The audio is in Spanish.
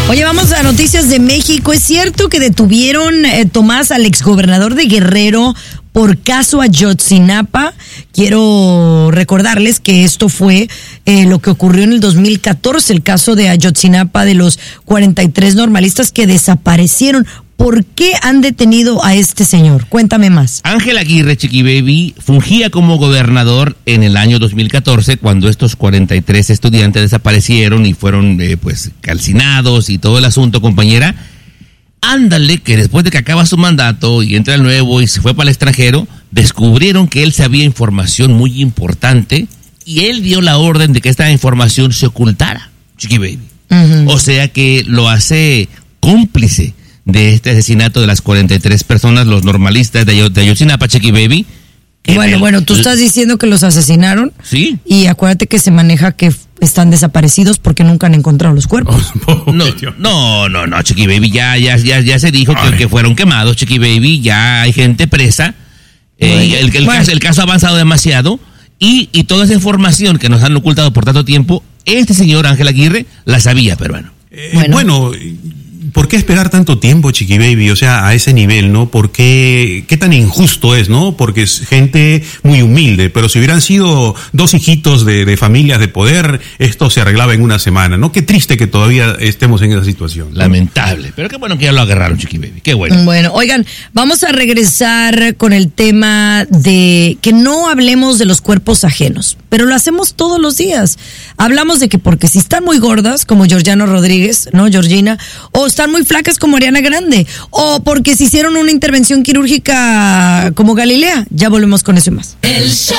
Oye, vamos a noticias de México. ¿Es cierto que detuvieron, Tomás, al exgobernador de Guerrero por caso Ayotzinapa? Quiero recordarles que esto fue lo que ocurrió en el 2014, el caso de Ayotzinapa, de los 43 normalistas que desaparecieron. ¿Por qué han detenido a este señor? Cuéntame más. Ángel Aguirre, Chiqui Baby, fungía como gobernador en el año 2014 cuando estos 43 estudiantes desaparecieron y fueron calcinados y todo el asunto, compañera. Ándale, que después de que acaba su mandato y entra el nuevo y se fue para el extranjero, descubrieron que él sabía información muy importante y él dio la orden de que esta información se ocultara, Chiqui Baby. O sea que lo hace cómplice de este asesinato de las 43 personas, los normalistas de Ayotzinapa, Chiqui Baby. Bueno, tú estás diciendo que los asesinaron. Sí. Y acuérdate que se maneja que están desaparecidos porque nunca han encontrado los cuerpos. No, Chiqui Baby, ya se dijo que fueron quemados, Chiqui Baby, ya hay gente presa. El caso ha avanzado demasiado y toda esa información que nos han ocultado por tanto tiempo, este señor Ángel Aguirre la sabía, peruano. Bueno, ¿por qué esperar tanto tiempo, Chiqui Baby? O sea, a ese nivel, ¿no? ¿Qué tan injusto es, no? Porque es gente muy humilde, pero si hubieran sido dos hijitos de familias de poder, esto se arreglaba en una semana, ¿no? Qué triste que todavía estemos en esa situación, ¿no? Lamentable, pero qué bueno que ya lo agarraron, Chiqui Baby, qué bueno. Bueno, oigan, vamos a regresar con el tema de que no hablemos de los cuerpos ajenos, pero lo hacemos todos los días. Hablamos de que porque si están muy gordas, como Georgiana Rodríguez, ¿no? Georgina, o están muy flacas como Ariana Grande, o porque se hicieron una intervención quirúrgica como Galilea. Ya volvemos con eso y más. El show